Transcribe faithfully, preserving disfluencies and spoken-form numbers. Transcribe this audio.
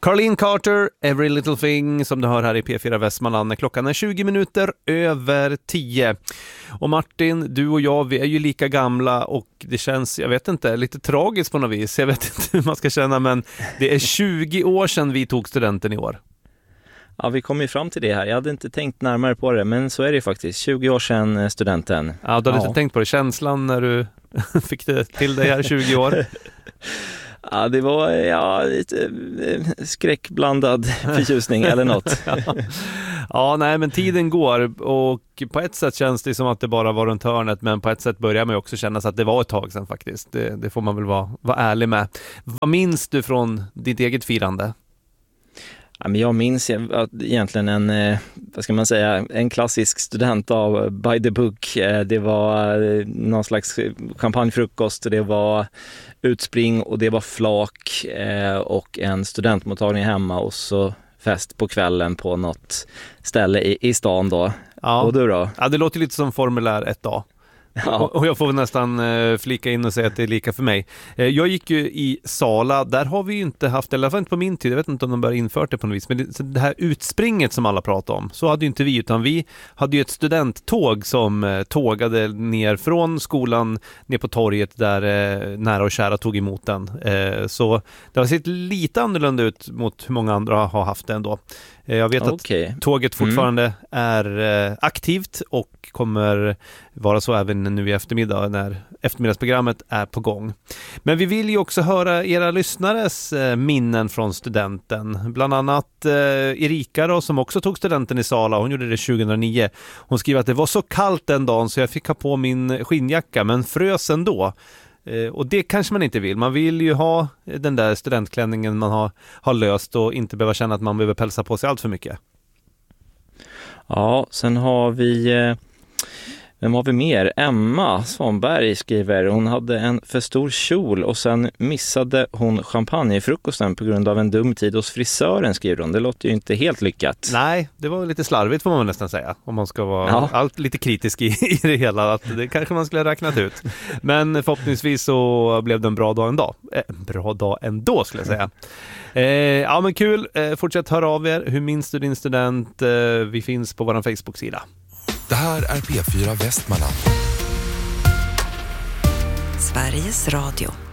Caroline Carter, Every Little Thing, som du hör här i P fyra Västmanland. Klockan är tjugo minuter över tio. Och Martin, du och jag, vi är ju lika gamla och det känns, jag vet inte, lite tragiskt på något vis. Jag vet inte hur man ska känna, men det är tjugo år sedan vi tog studenten i år. Ja, vi kom ju fram till det här. Jag hade inte tänkt närmare på det, men så är det faktiskt. tjugo år sedan studenten. Ja, du hade ja. inte tänkt på det. Känslan när du fick det till dig här tjugo år? Ja, det var ja, lite skräckblandad förtjusning eller något. ja. ja, nej, men tiden går och på ett sätt känns det som att det bara var runt hörnet, men på ett sätt börjar man också känna att det var ett tag sedan faktiskt. Det, det får man väl vara, vara ärlig med. Vad minns du från ditt eget firande? Ja, men jag minns att egentligen en, vad ska man säga, en klassisk student av by the book. Det var någon slags champagnefrukost, det var utspring och det var flak och en studentmottagning hemma och så fest på kvällen på något ställe i, i stan då. Ja. Och du då? Ja, det låter lite som formulär ett A. Ja. Och jag får nästan eh, flika in och säga att det är lika för mig. Eh, jag gick ju i Sala, där har vi ju inte haft, eller i alla fall inte på min tid, jag vet inte om de började infört det på något vis, men det, det här utspringet som alla pratar om, så hade ju inte vi, utan vi hade ju ett studenttåg som eh, tågade ner från skolan ner på torget där eh, nära och kära tog emot den. Eh, så det har sett lite annorlunda ut mot hur många andra har haft det ändå. Eh, jag vet okay. att tåget fortfarande mm. är eh, aktivt och kommer vara så även nu i eftermiddag när eftermiddagsprogrammet är på gång. Men vi vill ju också höra era lyssnares eh, minnen från studenten. Bland annat eh, Erika då, som också tog studenten i Sala. Hon gjorde det tjugohundranio. Hon skriver att det var så kallt den dagen så jag fick ha på min skinnjacka, men frös ändå. Eh, och det kanske man inte vill. Man vill ju ha den där studentklänningen man har, har löst och inte behöva känna att man behöver pälsa på sig allt för mycket. Ja, sen har vi... Eh... Vem har vi mer? Emma Svanberg skriver, hon hade en för stor kjol och sen missade hon champagnefrukosten på grund av en dum tid hos frisören, skriver hon. Det låter ju inte helt lyckat. Nej, det var lite slarvigt får man nästan säga. Om man ska vara ja. allt lite kritisk i, i det hela. Att det kanske man skulle ha räknat ut. Men förhoppningsvis så blev det en bra dag ändå. Eh, bra dag ändå skulle jag säga. Eh, ja men kul, eh, fortsätt höra av er. Hur minns du din student? Eh, vi finns på vår Facebook-sida. Det här är P fyra Västmanland. Sveriges Radio.